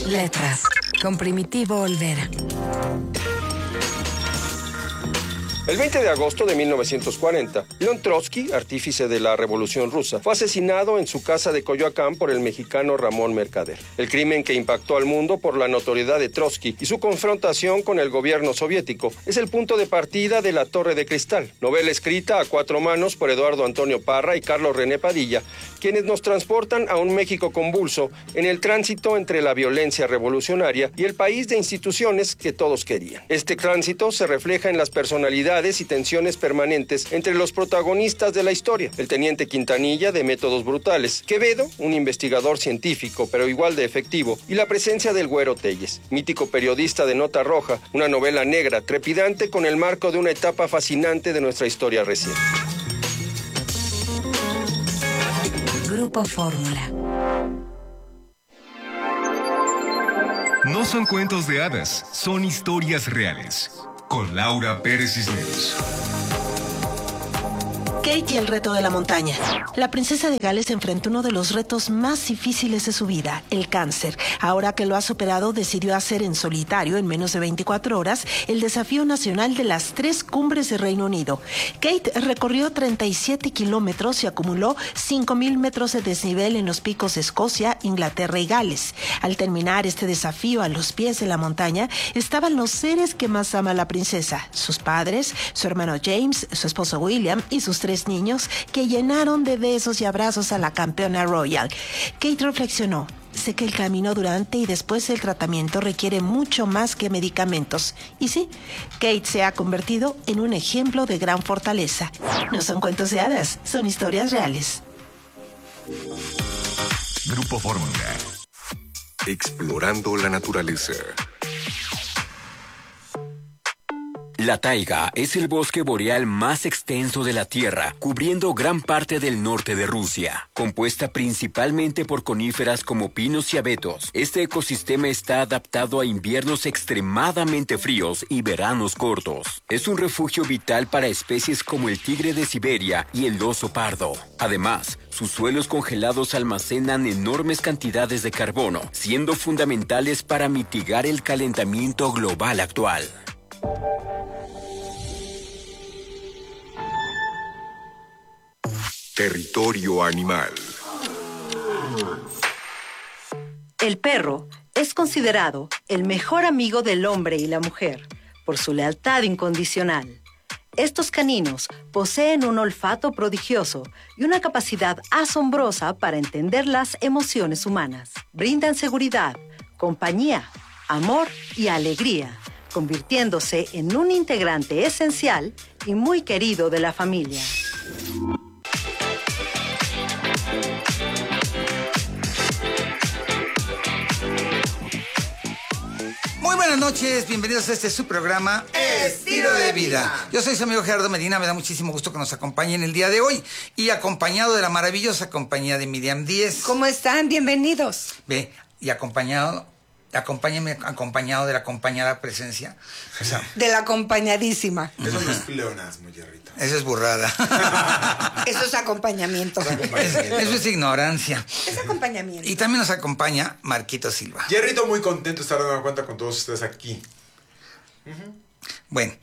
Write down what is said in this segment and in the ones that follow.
Letras, con Primitivo Olvera. El 20 de agosto de 1940, León Trotsky, artífice de la Revolución Rusa, fue asesinado en su casa de Coyoacán por el mexicano Ramón Mercader. El crimen que impactó al mundo por la notoriedad de Trotsky y su confrontación con el gobierno soviético es el punto de partida de La Torre de Cristal, novela escrita a cuatro manos por Eduardo Antonio Parra y Carlos René Padilla, quienes nos transportan a un México convulso en el tránsito entre la violencia revolucionaria y el país de instituciones que todos querían. Este tránsito se refleja en las personalidades y tensiones permanentes entre los protagonistas de la historia: el teniente Quintanilla, de métodos brutales; Quevedo, un investigador científico pero igual de efectivo; y la presencia del Güero Telles, mítico periodista de Nota Roja, una novela negra, trepidante, con el marco de una etapa fascinante de nuestra historia reciente. Grupo Fórmula. No son cuentos de hadas, son historias reales. Con Laura Pérez Cisneros. Kate y el reto de la montaña. La princesa de Gales enfrentó uno de los retos más difíciles de su vida, el cáncer. Ahora que lo ha superado, decidió hacer en solitario, en menos de 24 horas, el desafío nacional de las 3 cumbres de Reino Unido. Kate recorrió 37 kilómetros y acumuló 5,000 metros de desnivel en los picos de Escocia, Inglaterra y Gales. Al terminar este desafío a los pies de la montaña, estaban los seres que más ama la princesa: sus padres, su hermano James, su esposo William y sus 3 niños, que llenaron de besos y abrazos a la campeona royal. Kate reflexionó: sé que el camino durante y después del tratamiento requiere mucho más que medicamentos. Y sí, Kate se ha convertido en un ejemplo de gran fortaleza. No son cuentos de hadas, son historias reales. Grupo Fórmula. Explorando la naturaleza. La taiga es el bosque boreal más extenso de la Tierra, cubriendo gran parte del norte de Rusia. Compuesta principalmente por coníferas como pinos y abetos, este ecosistema está adaptado a inviernos extremadamente fríos y veranos cortos. Es un refugio vital para especies como el tigre de Siberia y el oso pardo. Además, sus suelos congelados almacenan enormes cantidades de carbono, siendo fundamentales para mitigar el calentamiento global actual. Territorio animal. El perro es considerado el mejor amigo del hombre y la mujer por su lealtad incondicional. Estos caninos poseen un olfato prodigioso y una capacidad asombrosa para entender las emociones humanas. Brindan seguridad, compañía, amor y alegría, convirtiéndose en un integrante esencial y muy querido de la familia. Muy buenas noches, bienvenidos a este su programa Estilo de Vida. Yo soy su amigo Gerardo Medina, me da muchísimo gusto que nos acompañen el día de hoy y acompañado de la maravillosa compañía de Miriam Díez. ¿Cómo están? Bienvenidos. Ve, y acompañado de la acompañada presencia. O sea, de la acompañadísima. Eso no es pleonasmo, Jerrito. Eso es burrada. Eso es acompañamiento. Eso es ignorancia. Es acompañamiento. Y también nos acompaña Marquito Silva. Jerrito, muy contento de estar dando cuenta con todos ustedes aquí. Bueno.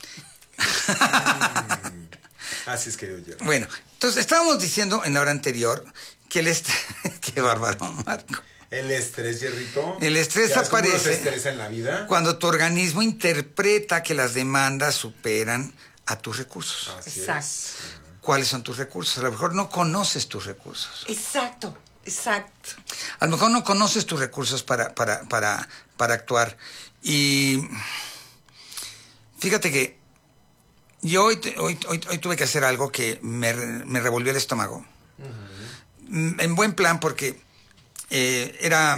Así es, querido Jerrito. Bueno, entonces estábamos diciendo en la hora anterior que el qué bárbaro, Marco. El estrés, Jerrito. El estrés ¿Sabes cómo aparece uno se estresa en la vida? cuando tu organismo interpreta que las demandas superan a tus recursos. Así Exacto. es. ¿Cuáles son tus recursos? A lo mejor no conoces tus recursos. Exacto. A lo mejor no conoces tus recursos para actuar. Y fíjate que yo hoy tuve que hacer algo que me revolvió el estómago. En buen plan, porque era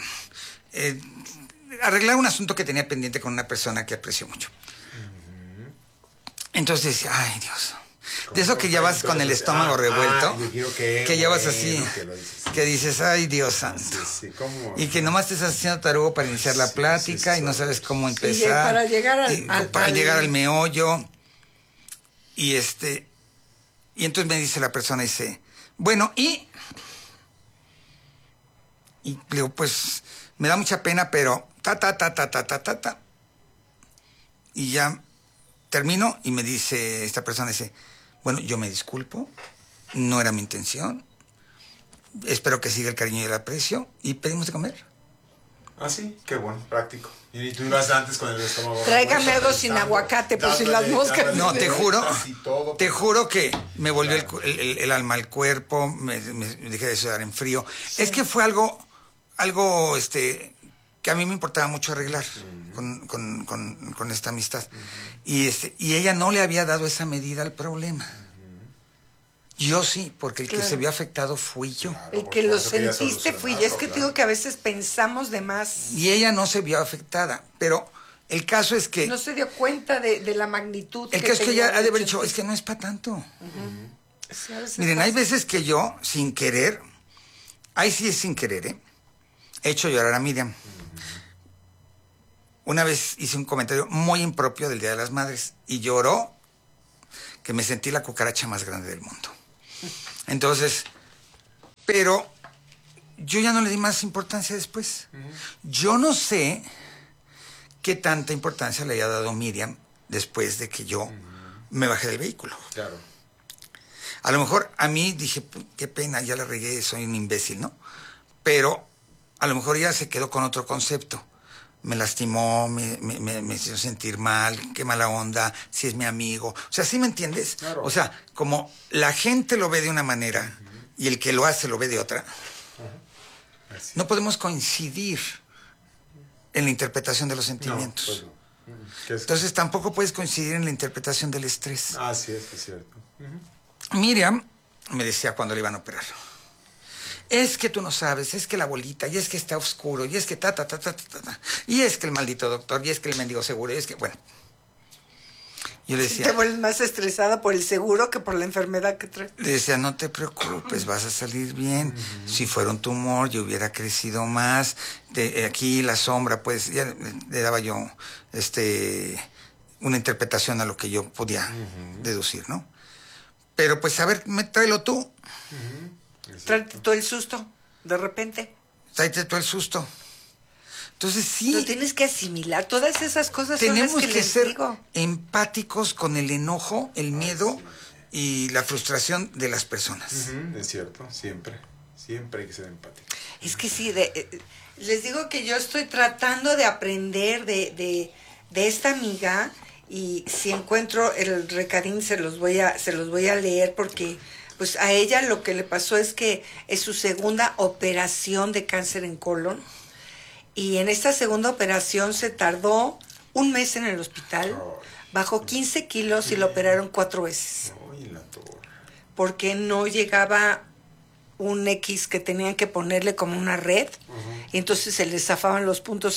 arreglar un asunto que tenía pendiente con una persona que aprecio mucho. Entonces decía, ay, Dios. De eso que ya vas con el estómago revuelto, que ya vas así, que dices, ay, Dios santo. Sí, ¿cómo? Y que nomás te estás haciendo tarugo para iniciar la plática y no sabes cómo empezar. Para llegar llegar al meollo. Y entonces me dice la persona, dice, bueno, y le digo, pues, Me da mucha pena, pero ta. Y ya termino y me dice esta persona, dice, bueno, yo me disculpo, no era mi intención, espero que siga el cariño y el aprecio, y pedimos de comer. Ah, sí, qué bueno, práctico. Y tú ibas antes con el estómago. Tráigame algo sin aguacate, por si las moscas. No, te juro que me volvió el alma al cuerpo, me dejé de sudar en frío. Sí. Es que fue algo que a mí me importaba mucho arreglar con esta amistad. Y ella no le había dado esa medida al problema. Yo sí, porque el que se vio afectado fui yo. El que lo sentiste fui yo. Es que te digo que a veces pensamos de más. Y ella no se vio afectada, pero el caso es que... No se dio cuenta de la magnitud. El caso es que ella ha de haber dicho, es que no es para tanto. Sí, miren, hay veces que yo, sin querer, ahí sí es sin querer, he hecho llorar a Miriam. Una vez hice un comentario muy impropio del Día de las Madres y lloró que me sentí la cucaracha más grande del mundo. Entonces, pero yo ya no le di más importancia después. Yo no sé qué tanta importancia le haya dado Miriam después de que yo me bajé del vehículo. Claro. A lo mejor a mí dije, qué pena, ya la regué, soy un imbécil, ¿no? Pero a lo mejor ella se quedó con otro concepto. Me lastimó, me hizo sentir mal, qué mala onda, si es mi amigo. O sea, ¿sí me entiendes? Claro. O sea, como la gente lo ve de una manera y el que lo hace lo ve de otra, no podemos coincidir en la interpretación de los sentimientos. No, pues no. Entonces tampoco puedes coincidir en la interpretación del estrés. Ah, sí, es cierto. Miriam me decía cuando le iban a operar, es que tú no sabes, es que la bolita, y es que está oscuro, y es que y es que el maldito doctor, y es que el mendigo seguro, y es que, bueno. Yo le decía... Te vuelves más estresada por el seguro que por la enfermedad que traes. Le decía, no te preocupes, vas a salir bien. Si fuera un tumor, yo hubiera crecido más. Aquí la sombra, pues, ya le daba yo una interpretación a lo que yo podía deducir, ¿no? Pero, pues, a ver, tráelo tú. Tráete todo el susto, de repente. Tráete todo el susto. Entonces sí. Lo tienes que asimilar. Todas esas cosas tenemos son las que ser empáticos con el enojo, el miedo y la frustración de las personas. Es cierto, siempre hay que ser empático. Es que sí, les digo que yo estoy tratando de aprender de esta amiga, y si encuentro el recadín se los voy a leer, porque pues a ella lo que le pasó es que es su segunda operación de cáncer en colon, y en esta segunda operación se tardó 1 mes en el hospital, bajó 15 kilos y la operaron 4 veces. Porque no llegaba un X que tenían que ponerle como una red, y entonces se les zafaban los puntos,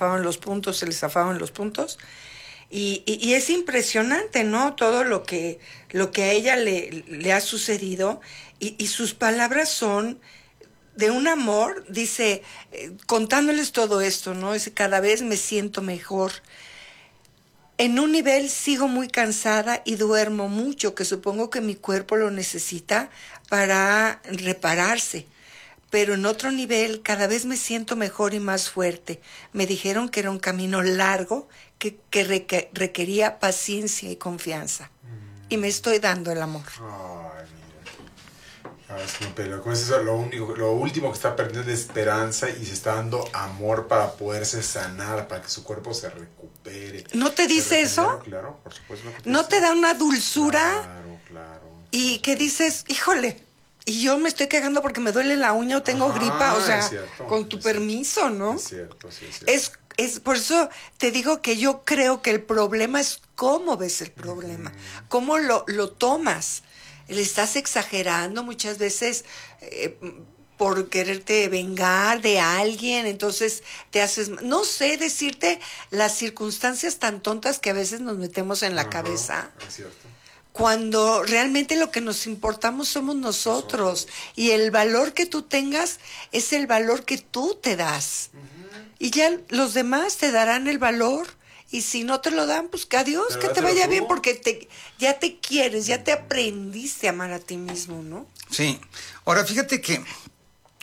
y es impresionante, ¿no? Todo lo que a ella le ha sucedido, y sus palabras son de un amor, dice, contándoles todo esto, ¿no? Dice, cada vez me siento mejor. En un nivel sigo muy cansada y duermo mucho, que supongo que mi cuerpo lo necesita para repararse. Pero en otro nivel cada vez me siento mejor y más fuerte. Me dijeron que era un camino largo, que requería paciencia y confianza. Y me estoy dando el amor. Ay, mira. Pero con eso lo último que está perdiendo es esperanza, y se está dando amor para poderse sanar, para que su cuerpo se recupere. ¿No te dice eso? Claro, por supuesto. ¿No te da una dulzura? Claro. Y que dices, híjole, y yo me estoy quejando porque me duele la uña o tengo gripa, o sea, cierto, con tu permiso, ¿no? Es cierto, sí, es cierto. Es por eso te digo que yo creo que el problema es cómo ves el problema, cómo lo tomas. Le estás exagerando muchas veces por quererte vengar de alguien, entonces te haces, no sé decirte las circunstancias tan tontas que a veces nos metemos en la cabeza. Es cierto. Cuando realmente lo que nos importamos somos nosotros, y el valor que tú tengas es el valor que tú te das. Y ya los demás te darán el valor, y si no te lo dan, pues que adiós, que te vaya bien, porque ya te quieres, ya te aprendiste a amar a ti mismo, ¿no? Sí. Ahora, fíjate que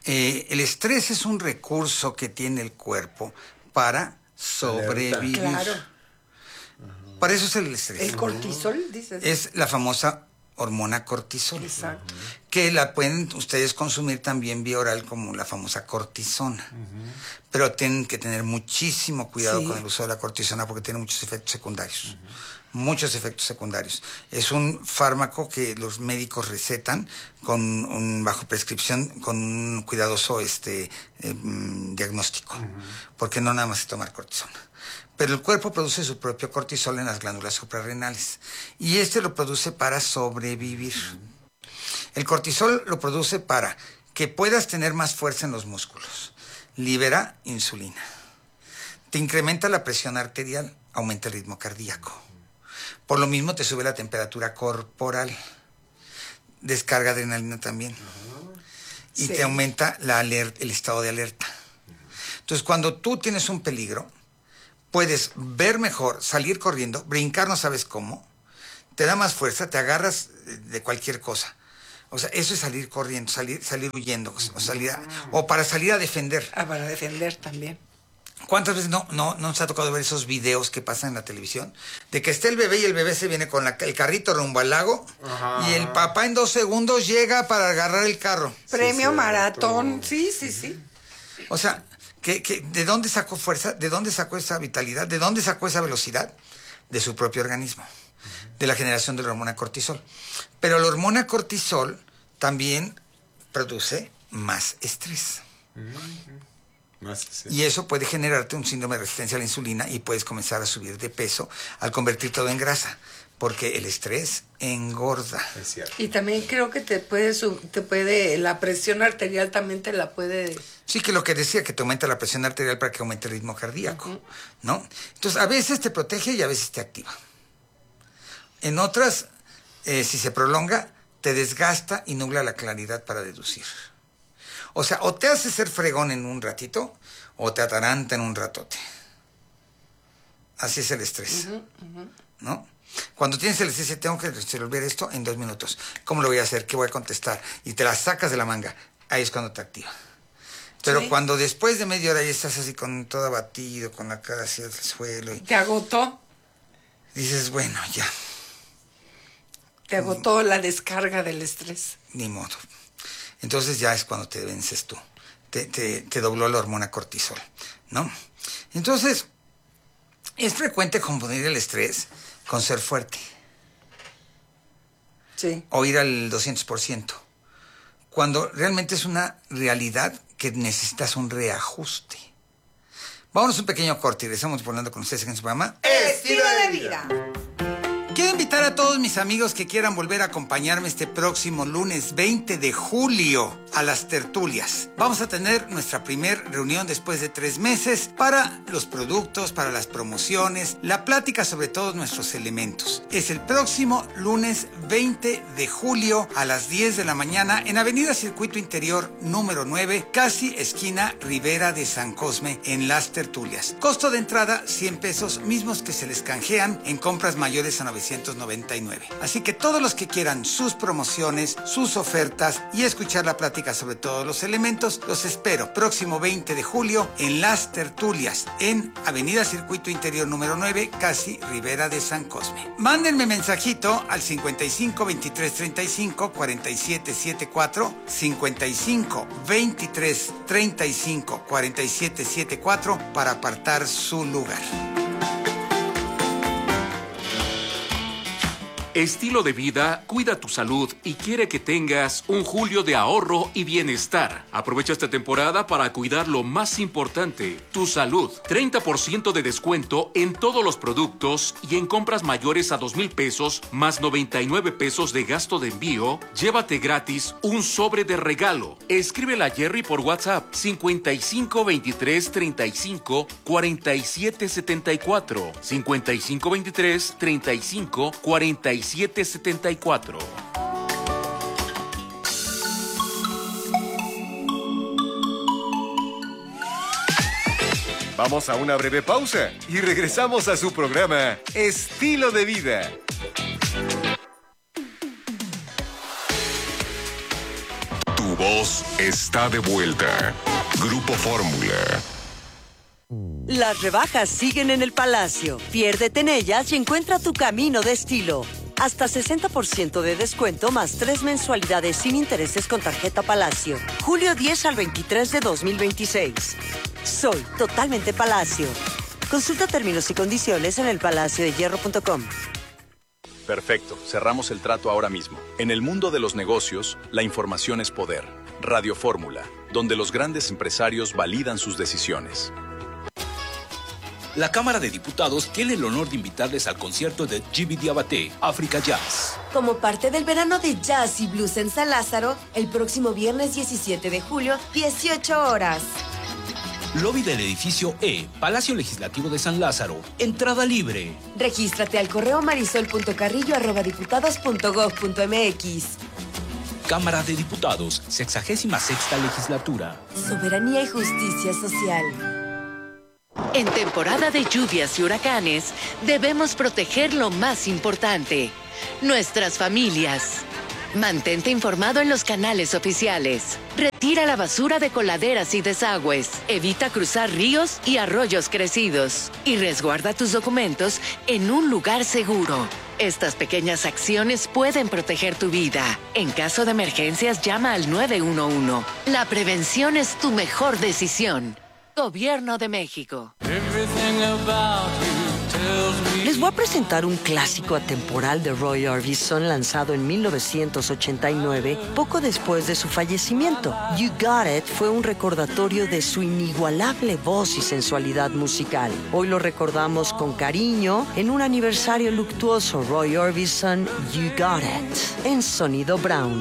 El estrés es un recurso que tiene el cuerpo para sobrevivir. Claro. Para eso es el estrés. El cortisol, dices. Es la famosa hormona cortisol. Exacto. Que la pueden ustedes consumir también vía oral como la famosa cortisona. Pero tienen que tener muchísimo cuidado con el uso de la cortisona porque tiene muchos efectos secundarios. Muchos efectos secundarios. Es un fármaco que los médicos recetan bajo prescripción con un cuidadoso diagnóstico. Porque no nada más es tomar cortisona. Pero el cuerpo produce su propio cortisol en las glándulas suprarrenales. Y lo produce para sobrevivir. El cortisol lo produce para que puedas tener más fuerza en los músculos. Libera insulina. Te incrementa la presión arterial, aumenta el ritmo cardíaco. Por lo mismo te sube la temperatura corporal. Descarga adrenalina también. Y te aumenta el estado de alerta. Entonces, cuando tú tienes un peligro, puedes ver mejor, salir corriendo, brincar no sabes cómo, te da más fuerza, te agarras de cualquier cosa. O sea, eso es salir corriendo, salir huyendo, o para salir a defender. Para defender también. ¿Cuántas veces no nos ha tocado ver esos videos que pasan en la televisión? De que está el bebé y el bebé se viene con el carrito rumbo al lago y el papá en 2 segundos llega para agarrar el carro. Premio maratón, sí. O sea, ¿de dónde sacó fuerza? ¿De dónde sacó esa vitalidad? ¿De dónde sacó esa velocidad? De su propio organismo, de la generación de la hormona cortisol. Pero la hormona cortisol también produce más estrés. Y eso puede generarte un síndrome de resistencia a la insulina y puedes comenzar a subir de peso al convertir todo en grasa. Porque el estrés engorda. Es cierto. Y también creo que te puede, la presión arterial también te la puede... Sí, que lo que decía, que te aumenta la presión arterial para que aumente el ritmo cardíaco, ¿no? Entonces, a veces te protege y a veces te activa. En otras, si se prolonga, te desgasta y nubla la claridad para deducir. O sea, o te hace ser fregón en un ratito, o te ataranta en un ratote. Así es el estrés, ¿no? Cuando tienes el estrés, tengo que resolver esto en 2 minutos. ¿Cómo lo voy a hacer? ¿Qué voy a contestar? Y te la sacas de la manga. Ahí es cuando te activa. Pero cuando después de media hora ya estás así con todo abatido, con la cara hacia el suelo. Y ¿te agotó? Dices, bueno, ya. Te agotó la descarga del estrés. Ni modo. Entonces ya es cuando te vences tú. Te dobló la hormona cortisol, ¿no? Entonces, es frecuente confundir el estrés con ser fuerte. Sí. O ir al 200%. Cuando realmente es una realidad que necesitas un reajuste. Vámonos un pequeño corte y regresamos hablando con ustedes en su programa Estilo de Vida. Quiero invitar a todos mis amigos que quieran volver a acompañarme este próximo lunes 20 de julio a las tertulias. Vamos a tener nuestra primera reunión después de 3 meses para los productos, para las promociones, la plática sobre todos nuestros elementos. Es el próximo lunes 20 de julio a las 10 de la mañana en Avenida Circuito Interior número 9, casi esquina Ribera de San Cosme, en las tertulias. Costo de entrada 100 pesos, mismos que se les canjean en compras mayores a 999. Así que todos los que quieran sus promociones, sus ofertas y escuchar la plática sobre todos los elementos, los espero próximo 20 de julio en Las Tertulias, en Avenida Circuito Interior número 9, casi Ribera de San Cosme. Mándenme mensajito al 55 23 35 47 74, 55 23 35 47 74 para apartar su lugar. Estilo de Vida cuida tu salud y quiere que tengas un julio de ahorro y bienestar. Aprovecha esta temporada para cuidar lo más importante, tu salud. 30% de descuento en todos los productos y en compras mayores a 2,000 pesos más 99 pesos de gasto de envío. Llévate gratis un sobre de regalo. Escríbele a Jerry por WhatsApp 55 23 35 47 74 55 23 35 47 774. Vamos a una breve pausa y regresamos a su programa Estilo de Vida. Tu voz está de vuelta. Grupo Fórmula. Las rebajas siguen en el Palacio. Piérdete en ellas y encuentra tu camino de estilo. Hasta 60% de descuento más 3 mensualidades sin intereses con tarjeta Palacio. Julio 10 al 23 de 2026. Soy totalmente Palacio. Consulta términos y condiciones en elpalaciodehierro.com. Perfecto, cerramos el trato ahora mismo. En el mundo de los negocios, la información es poder. Radio Fórmula, donde los grandes empresarios validan sus decisiones. La Cámara de Diputados tiene el honor de invitarles al concierto de Gibi Diabaté, África Jazz. Como parte del verano de jazz y blues en San Lázaro, el próximo viernes 17 de julio, 18 horas. Lobby del edificio E, Palacio Legislativo de San Lázaro. Entrada libre. Regístrate al correo marisol.carrillo@diputados.gov.mx. Cámara de Diputados, 66ª Legislatura. Soberanía y justicia social. En temporada de lluvias y huracanes, debemos proteger lo más importante, nuestras familias. Mantente informado en los canales oficiales. Retira la basura de coladeras y desagües. Evita cruzar ríos y arroyos crecidos. Y resguarda tus documentos en un lugar seguro. Estas pequeñas acciones pueden proteger tu vida. En caso de emergencias, llama al 911. La prevención es tu mejor decisión. Gobierno de México. Les voy a presentar un clásico atemporal de Roy Orbison lanzado en 1989, poco después de su fallecimiento. You Got It fue un recordatorio de su inigualable voz y sensualidad musical. Hoy lo recordamos con cariño en un aniversario luctuoso. Roy Orbison, You Got It, en Sonido Brown.